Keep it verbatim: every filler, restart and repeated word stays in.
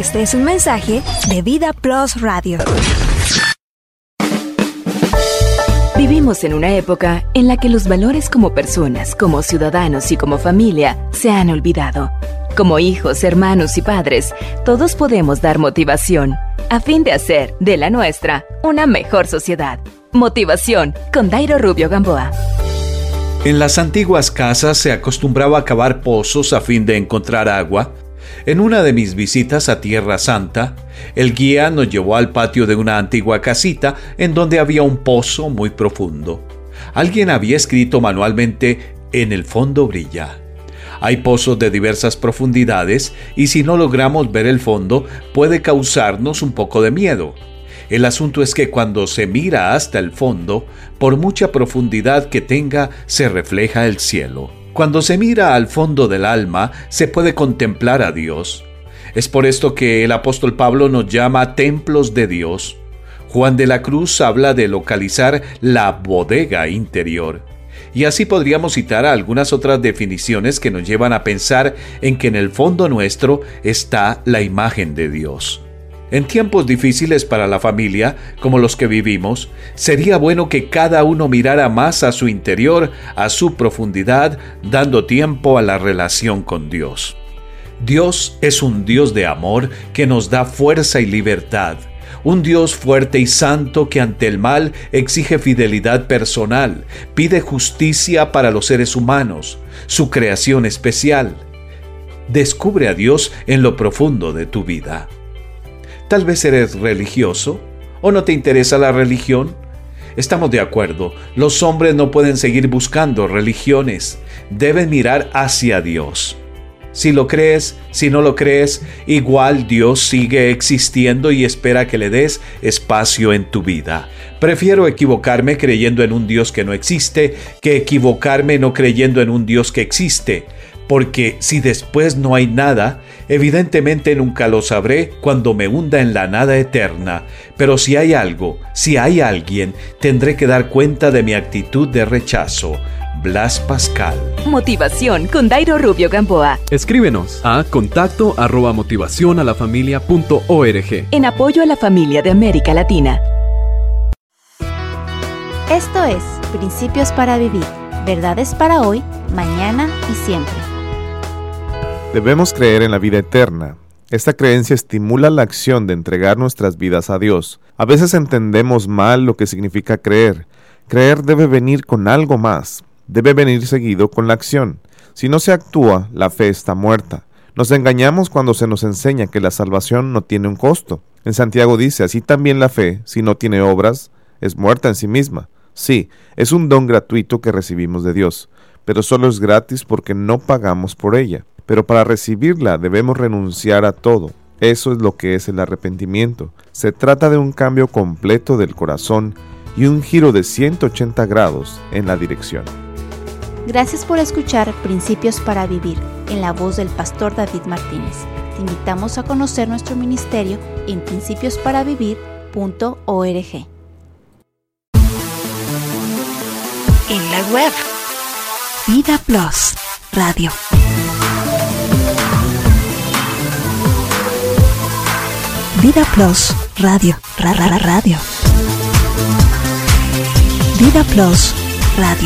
Este es un mensaje de Vida Plus Radio. Vivimos en una época en la que los valores como personas, como ciudadanos y como familia se han olvidado. Como hijos, hermanos y padres, todos podemos dar motivación a fin de hacer de la nuestra una mejor sociedad. Motivación con Dairo Rubio Gamboa. En las antiguas casas se acostumbraba a cavar pozos a fin de encontrar agua. En una de mis visitas a Tierra Santa, el guía nos llevó al patio de una antigua casita en donde había un pozo muy profundo. Alguien había escrito manualmente: "En el fondo brilla". Hay pozos de diversas profundidades y si no logramos ver el fondo puede causarnos un poco de miedo. El asunto es que cuando se mira hasta el fondo, por mucha profundidad que tenga, se refleja el cielo. Cuando se mira al fondo del alma, se puede contemplar a Dios. Es por esto que el apóstol Pablo nos llama templos de Dios. Juan de la Cruz habla de localizar la bodega interior. Y así podríamos citar algunas otras definiciones que nos llevan a pensar en que en el fondo nuestro está la imagen de Dios. En tiempos difíciles para la familia, como los que vivimos, sería bueno que cada uno mirara más a su interior, a su profundidad, dando tiempo a la relación con Dios. Dios es un Dios de amor que nos da fuerza y libertad. Un Dios fuerte y santo que ante el mal exige fidelidad personal, pide justicia para los seres humanos, su creación especial. Descubre a Dios en lo profundo de tu vida. Tal vez eres religioso o no te interesa la religión. Estamos de acuerdo, los hombres no pueden seguir buscando religiones, deben mirar hacia Dios. Si lo crees, si no lo crees, igual Dios sigue existiendo y espera que le des espacio en tu vida. Prefiero equivocarme creyendo en un Dios que no existe que equivocarme no creyendo en un Dios que existe. Porque si después no hay nada, evidentemente nunca lo sabré cuando me hunda en la nada eterna. Pero si hay algo, si hay alguien, tendré que dar cuenta de mi actitud de rechazo. Blas Pascal. Motivación con Dairo Rubio Gamboa. Escríbenos a contacto arroba motivación a la familia punto org. En apoyo a la familia de América Latina. Esto es Principios para Vivir. Verdades para hoy, mañana y siempre. Debemos creer en la vida eterna. Esta creencia estimula la acción de entregar nuestras vidas a Dios. A veces entendemos mal lo que significa creer. Creer debe venir con algo más. Debe venir seguido con la acción. Si no se actúa, la fe está muerta. Nos engañamos cuando se nos enseña que la salvación no tiene un costo. En Santiago dice, así también la fe, si no tiene obras, es muerta en sí misma. Sí, es un don gratuito que recibimos de Dios, pero solo es gratis porque no pagamos por ella. Pero para recibirla debemos renunciar a todo. Eso es lo que es el arrepentimiento. Se trata de un cambio completo del corazón y un giro de ciento ochenta grados en la dirección. Gracias por escuchar Principios para Vivir, en la voz del pastor David Martínez. Te invitamos a conocer nuestro ministerio en principios para vivir punto org. En la web, Vida Plus Radio. Vida Plus Radio. Ra, ra, ra, radio. Vida Plus Radio.